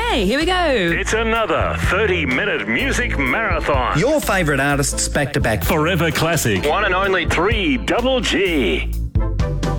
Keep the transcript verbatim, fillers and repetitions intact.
Okay, here we go. It's another thirty-minute music marathon. Your favourite artists back to back. Forever classic. One and only three Double G.